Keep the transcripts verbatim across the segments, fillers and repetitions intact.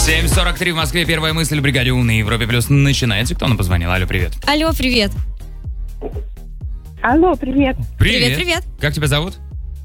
семь сорок три в Москве. Первая мысль в бригаде «У» на Европе Плюс начинается. Кто нам позвонил? Алло, привет. Алло, привет. Алло, привет. Привет. Привет, привет. Как тебя зовут?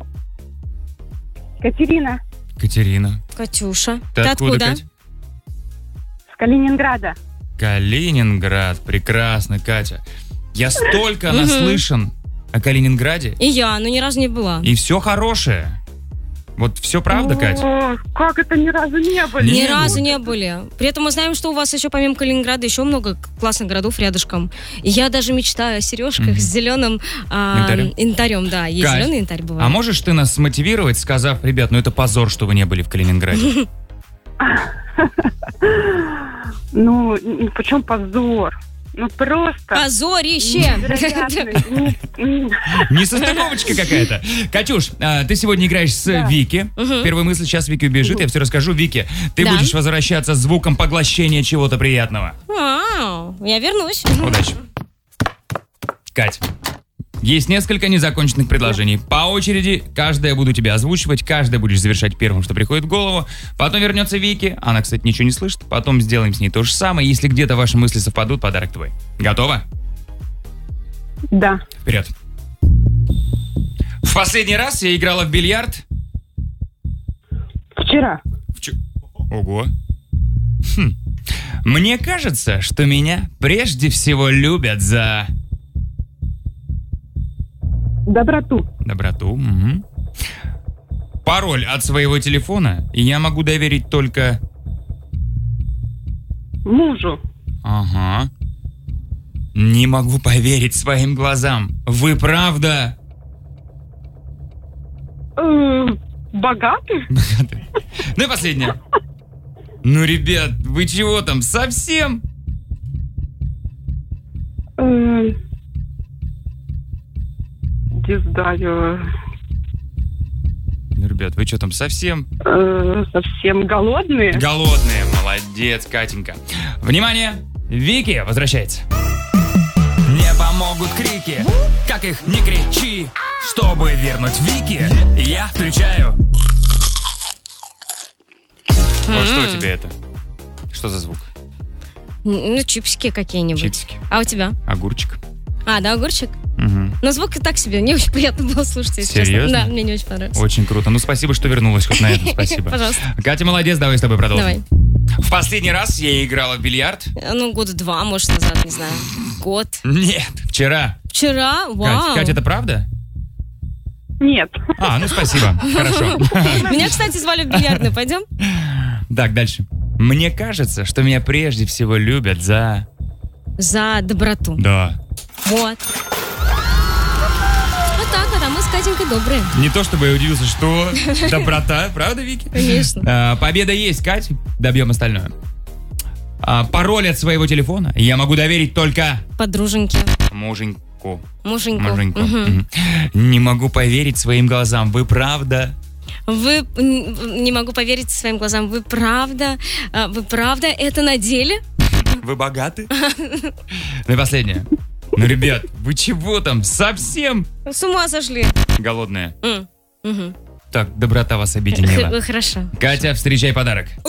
Катерина Катерина. Катюша. Ты, Ты откуда, откуда? Кать? с Калининграда. Калининград. Прекрасно, Катя. Я столько Мгм. наслышан о Калининграде. И я, но ни разу не была. И все хорошее. Вот все правда, Катя? О, как это ни разу не были? Не Ни было. разу не были. При этом мы знаем, что у вас еще помимо Калининграда еще много классных городов рядышком. И я даже мечтаю о сережках Мгм. с зеленым а, Янтарем? янтарем. Да, есть Кать, зеленый янтарь бывает. А можешь ты нас смотивировать, сказав, ребят, ну это позор, что вы не были в Калининграде? Ну, н- почему позор? Ну, просто... Позорище! невероятный. М, м. Несостыковочка какая-то. Катюш, а, ты сегодня играешь с Да. Вики. Мгм. Первая мысль, сейчас Вики убежит, я все расскажу. Вики, ты Да. будешь возвращаться с звуком поглощения чего-то приятного. Вау, я вернусь. Удачи. Кать, есть несколько незаконченных предложений. По очереди, каждое буду тебя озвучивать, каждое будешь завершать первым, что приходит в голову. Потом вернется Вики, она, кстати, ничего не слышит. Потом сделаем с ней то же самое. Если где-то ваши мысли совпадут, подарок твой. Готова? Да. Вперед. В последний раз я играла в бильярд. Вчера. В чё- Ого. Хм. Мне кажется, что меня прежде всего любят за Доброту. доброту. Мгм. Пароль от своего телефона я могу доверить только... Мужу. Ага. Не могу поверить своим глазам. Вы правда? Э, Богатый? Богаты. Ну и последнее. Ну, ребят, вы чего там, совсем? Э, Не знаю. Ну, ребят, вы что там, совсем? Э, Совсем голодные? Голодные. Молодец, Катенька. Внимание! Вики возвращается. Не помогут крики, как их не кричи. Чтобы вернуть Вики, я включаю. Вот что у тебя это? Что за звук? Ну, чипсики какие-нибудь. Чипсики. А у тебя? Огурчик. А, да, огурчик? Мгм. Но звук и так себе, не очень приятно было слушать, если честно. Серьезно? Да, мне не очень понравился. Очень круто. Ну, спасибо, что вернулась хоть на это. Спасибо. Пожалуйста. Катя, молодец, давай с тобой продолжим. Давай. В последний раз я играла в бильярд. Ну, года два, может, назад, не знаю. Год. Нет, вчера. Вчера? Кать, Вау. Катя, это правда? Нет. А, ну спасибо. Хорошо. Меня, кстати, звали в бильярдную. Пойдем? Так, дальше. Мне кажется, что меня прежде всего любят за... За доброту. Да. Вот. Вот так вот, а мы с Катенькой добрые. Не то чтобы я удивился, что доброта, правда, Вики? Конечно. А, победа есть, Кать. Добьем остальное. А, пароль от своего телефона я могу доверить только Подруженьки. муженьку. Муженьку. Муженьку. Мгм. Мгм. Не могу поверить своим глазам. Вы правда? Вы, н- не могу поверить своим глазам, вы правда, а, вы правда это на деле? Вы богаты? Ну и последнее. Ну, ребят, вы чего там? Совсем С ума сошли. голодные? М, мгм. Так, доброта вас объединила. Х- Хорошо. Катя, встречай подарок.